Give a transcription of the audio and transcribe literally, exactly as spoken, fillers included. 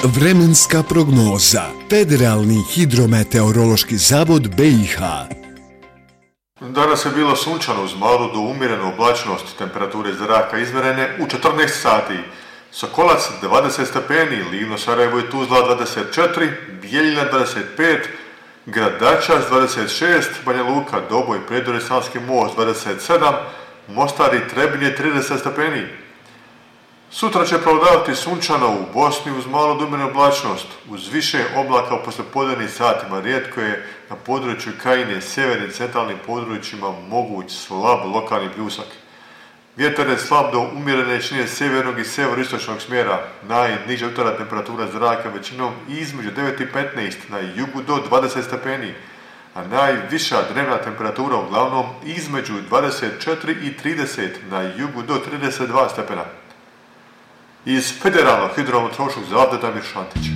Vremenska prognoza. Federalni hidrometeorološki zavod B i H. Danas je bilo sunčano uz malu do umjerenu oblačnost, temperature zraka izmjerene u četrnaest sati. Sokolac dvadeset stepeni, Livno, Sarajevo i Tuzla dvadeset četiri, Bijeljina dvadeset pet, Gradačac dvadeset šest, Banja Luka, Doboj, Prijedor i Savski Most dvadeset sedam, Mostar i Trebinje trideset stepeni. Sutra će prevladavati sunčano u Bosni uz malu do umjerenu oblačnost, uz više oblaka u poslijepodnevnim satima. Rijetko je na području Krajine, sjevernim centralnim područjima moguć slab lokalni pljusak. Vjetar je slab do umjerene jačine sjevernog i sjeveroistočnog smjera. Najniža jutarnja temperatura zraka većinom između devet i petnaest, na jugu do dvadeset stepeni, a najviša dnevna temperatura uglavnom između dvadeset četiri i trideset, na jugu do trideset dva stepena. Iz Federalnog hidrometeorološkog zavoda Damir Šantić.